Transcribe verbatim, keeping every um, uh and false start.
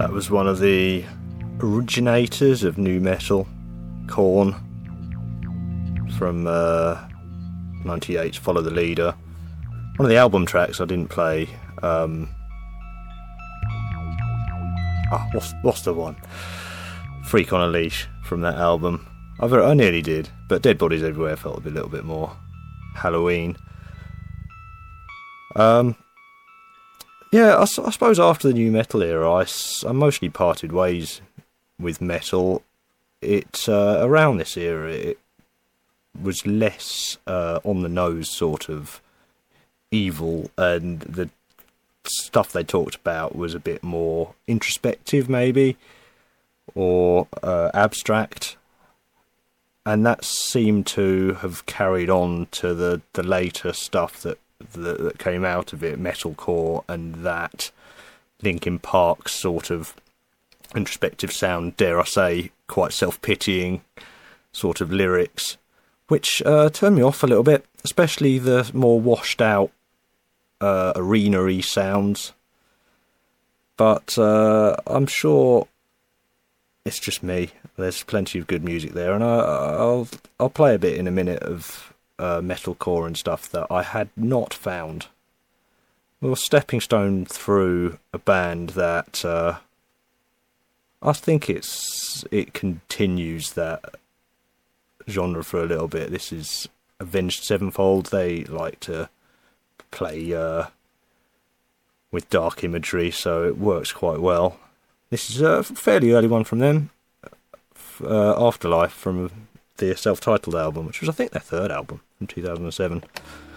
That was one of the originators of nu metal, Korn, from uh, ninety-eight, Follow the Leader. One of the album tracks I didn't play. Um, ah, what's, what's the one? Freak on a Leash from that album. I, very, I nearly did, but Dead Bodies Everywhere felt a little bit more Halloween. Um, yeah, I, I suppose after the nu metal era, I, I mostly parted ways with metal. It uh, around this era, it was less uh, on the nose, sort of evil, and the stuff they talked about was a bit more introspective, maybe, or uh, abstract. And that seemed to have carried on to the, the later stuff that, that that came out of it, metalcore, and that Linkin Park sort of introspective sound, dare I say, quite self-pitying sort of lyrics, which uh, turned me off a little bit, especially the more washed-out uh, arena-y sounds. But uh, I'm sure it's just me. There's plenty of good music there, and I, I'll I'll play a bit in a minute of uh, metalcore and stuff that I had not found. Well, stepping stone through a band that uh, I think it's it continues that genre for a little bit. This is Avenged Sevenfold. They like to play uh, with dark imagery, so it works quite well. This is a fairly early one from them, uh, Afterlife, from their self-titled album, which was, I think, their third album from two thousand seven.